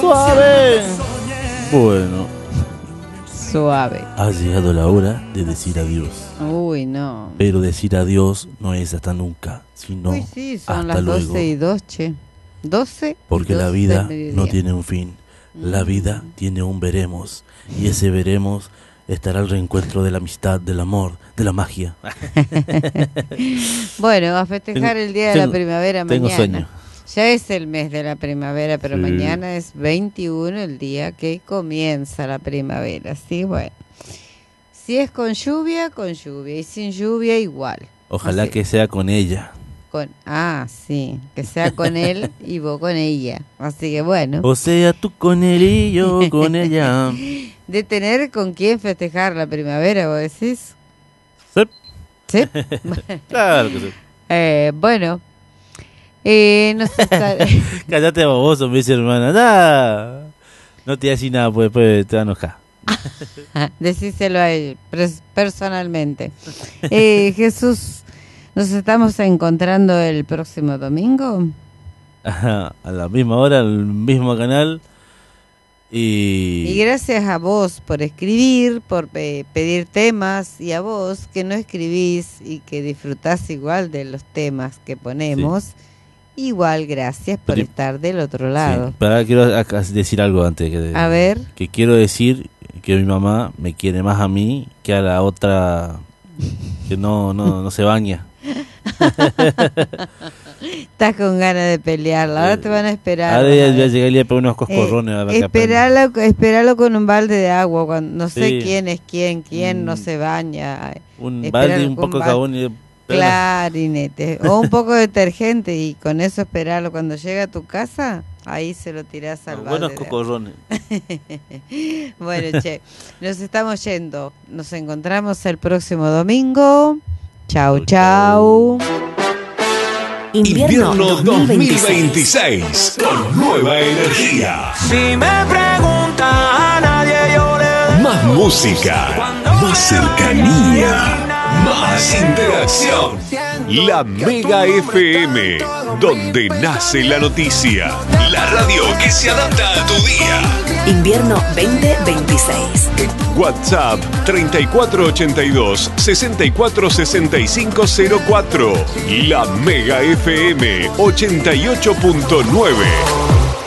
Suave. Bueno, Suave. ha llegado la hora de decir adiós. Uy, no. Pero decir adiós no es hasta nunca, sino Uy, sí, son hasta las luego. 12:02, che. 12. Porque la 12 vida del mediodía. no tiene un fin. La vida tiene un veremos. Y ese veremos estará el reencuentro de la amistad, del amor, de la magia. Bueno, a festejar el día de la primavera Tengo mañana. sueño. Ya es el mes de la primavera, pero Sí. mañana es 21 el día que comienza la primavera. Sí, bueno. Si es con lluvia, y sin lluvia, igual. Ojalá Así, que sea con ella. sí, que sea con él y vos con ella. Así que bueno, O sea, tú con él y yo con ella. de tener con quién festejar la primavera, ¿vos decís? Sí, Sí. claro que sí. Bueno, nos está... Cállate baboso, me dice hermana. Da. No te decís nada, pues después te va a enojar. Decíselo a él personalmente. Jesús, nos estamos encontrando el próximo domingo. Ajá, a la misma hora, al mismo canal. Y gracias a vos por escribir, por pedir temas, y a vos que no escribís y que disfrutás igual de los temas que ponemos. Igual gracias por estar del otro lado. Sí, pero ahora quiero decir algo antes. A ver. Que quiero decir que mi mamá me quiere más a mí que a la otra que no se baña. Estás con ganas de pelearla. Ahora te van a esperar. Ahora ya llegué y le pego unos coscorrones. a ver qué aprende. Esperalo con un balde de agua. No sé Sí. quién es quién no se baña. Un Esperalo balde y un con poco de jabón y clarinete. O un poco de detergente y con eso esperarlo. Cuando llega a tu casa, ahí se lo tirás al balde. buenos de agua. cocorrones. Bueno, che, nos estamos yendo. Nos encontramos el próximo domingo. Chau, chau. Invierno 2026 con nueva energía. Si me pregunta a nadie yo le Más música, más cercanía, más interacción. La Mega FM, donde nace la noticia. La radio que se adapta a tu día. Invierno 2026. WhatsApp 3482-646504. La Mega FM 88.9.